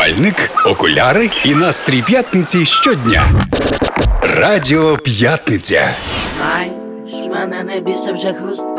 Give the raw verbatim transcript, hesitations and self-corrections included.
Купальник, окуляри і настрій п'ятниці щодня. Радіо П'ятниця. Знаєш, мене не більше вже хруст